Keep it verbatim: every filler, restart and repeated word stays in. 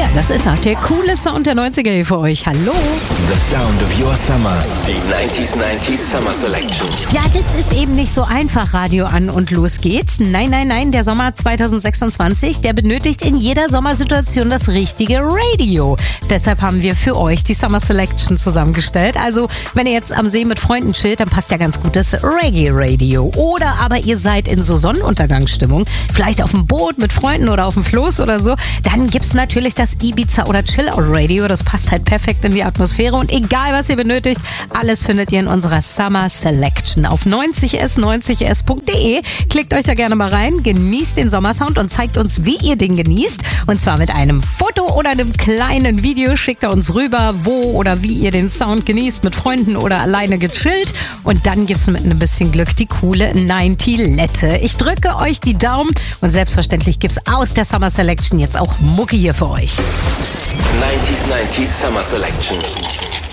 Ja, das ist er, der coole Sound der neunziger hier für euch. Hallo. The sound of your summer. Die neunzig neunzig Summer Selection. Ja, das ist eben nicht so einfach, Radio an und los geht's. Nein, nein, nein, der Sommer zwanzig sechsundzwanzig, der benötigt in jeder Sommersituation das richtige Radio. Deshalb haben wir für euch die Summer Selection zusammengestellt. Also, wenn ihr jetzt am See mit Freunden chillt, dann passt ja ganz gut das Reggae-Radio. Oder aber ihr seid in so Sonnenuntergangsstimmung, vielleicht auf dem Boot mit Freunden oder auf dem Floß oder so, dann gibt's natürlich das Ibiza- oder Chill-Out-Radio. Das passt halt perfekt in die Atmosphäre und egal, was ihr benötigt, alles findet ihr in unserer Summer Selection auf neunzig s neunzig s punkt de. Klickt euch da gerne mal rein, genießt den Sommersound und zeigt uns, wie ihr den genießt. Und zwar mit einem Foto oder einem kleinen Video. Schickt er uns rüber, wo oder wie ihr den Sound genießt, mit Freunden oder alleine gechillt. Und dann gibt's mit ein bisschen Glück die coole neunzig-Lette. Ich drücke euch die Daumen und selbstverständlich gibt's aus der Summer Selection jetzt auch Mucke hier für euch. neunzig neunzig Summer Selection.